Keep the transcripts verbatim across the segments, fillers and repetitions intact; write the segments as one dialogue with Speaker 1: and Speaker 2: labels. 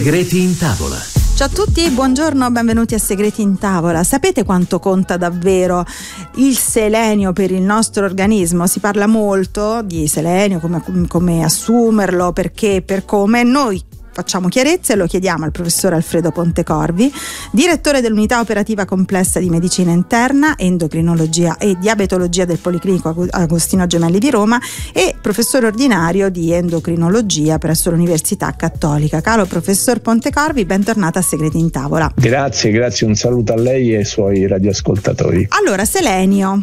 Speaker 1: Segreti in tavola.
Speaker 2: Ciao a tutti, buongiorno, benvenuti a Segreti in tavola. Sapete quanto conta davvero il selenio per il nostro organismo? Si parla molto di selenio, come, come assumerlo, perché, per come. Noi facciamo chiarezza e lo chiediamo al professor Alfredo Pontecorvi, direttore dell'unità operativa complessa di medicina interna, endocrinologia e diabetologia del Policlinico Agostino Gemelli di Roma e professore ordinario di endocrinologia presso l'Università Cattolica. Caro professor Pontecorvi, bentornata a Segreti in tavola.
Speaker 3: Grazie, grazie, un saluto a lei e ai suoi radioascoltatori.
Speaker 2: Allora, selenio.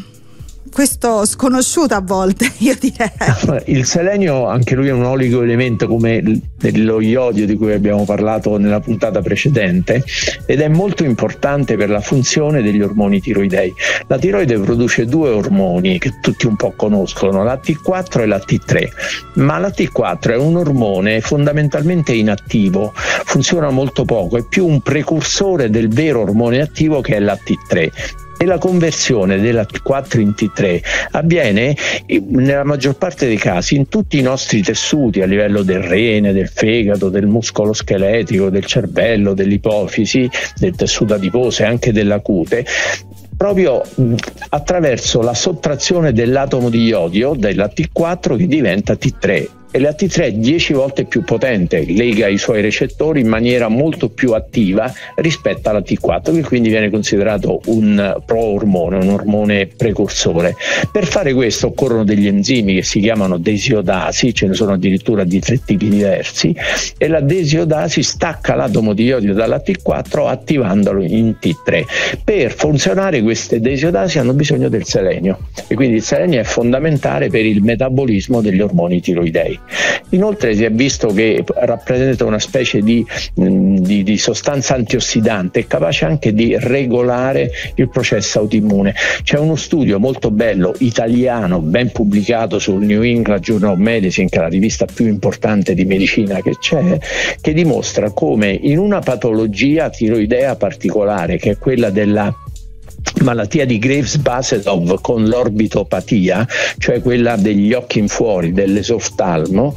Speaker 2: Questo sconosciuto a volte, io direi.
Speaker 3: Il selenio, anche lui è un oligoelemento come lo iodio di cui abbiamo parlato nella puntata precedente, ed è molto importante per la funzione degli ormoni tiroidei. La tiroide produce due ormoni che tutti un po' conoscono, la T quattro e la T tre, ma la T quattro è un ormone fondamentalmente inattivo, funziona molto poco, è più un precursore del vero ormone attivo che è la T tre. E la conversione della T quattro in T tre avviene nella maggior parte dei casi in tutti i nostri tessuti, a livello del rene, del fegato, del muscolo scheletrico, del cervello, dell'ipofisi, del tessuto adiposo e anche della cute, proprio attraverso la sottrazione dell'atomo di iodio della T quattro che diventa T tre. E la T tre è dieci volte più potente, lega i suoi recettori in maniera molto più attiva rispetto alla T quattro, che quindi viene considerato un pro-ormone, un ormone precursore. Per fare questo occorrono degli enzimi che si chiamano desiodasi, ce ne sono addirittura di tre tipi diversi, e la desiodasi stacca l'atomo di iodio dalla T quattro attivandolo in T tre. Per funzionare queste desiodasi hanno bisogno del selenio, e quindi il selenio è fondamentale per il metabolismo degli ormoni tiroidei. Inoltre si è visto che rappresenta una specie di, di, di sostanza antiossidante, capace anche di regolare il processo autoimmune. C'è uno studio molto bello italiano, ben pubblicato sul New England Journal of Medicine, che è la rivista più importante di medicina che c'è, che dimostra come in una patologia tiroidea particolare, che è quella della malattia di Graves-Basedov con l'orbitopatia, cioè quella degli occhi in fuori, dell'esoftalmo,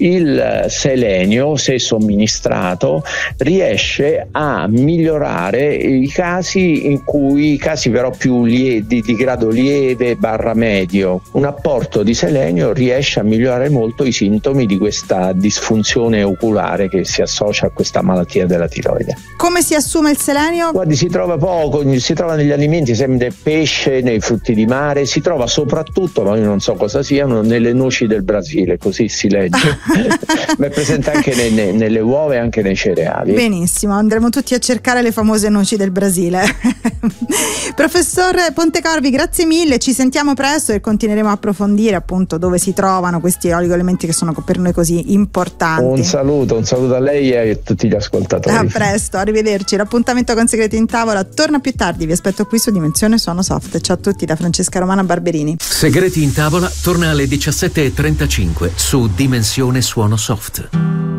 Speaker 3: il selenio, se somministrato, riesce a migliorare i casi in cui, i casi però più lie- di, di grado lieve barra medio. Un apporto di selenio riesce a migliorare molto i sintomi di questa disfunzione oculare che si associa a questa malattia della tiroide.
Speaker 2: Come si assume il selenio?
Speaker 3: Guardi, si trova poco, si trova negli alimenti, sempre pesce, nei frutti di mare, si trova soprattutto, ma io non so cosa siano, nelle noci del Brasile, così si legge, ma è presente anche ne, ne, nelle uova e anche nei cereali.
Speaker 2: Benissimo, andremo tutti a cercare le famose noci del Brasile. Professor Pontecorvi, grazie mille, ci sentiamo presto e continueremo a approfondire appunto dove si trovano questi oligoelementi che sono per noi così importanti.
Speaker 3: Un saluto, un saluto a lei e a tutti gli ascoltatori.
Speaker 2: A presto, arrivederci. L'appuntamento con Segreti in tavola torna più tardi, vi aspetto qui su Dimensione Suono Soft. Ciao a tutti da Francesca Romana Barberini.
Speaker 1: Segreti in tavola torna alle diciassette e trentacinque su Dimensione Suono Soft.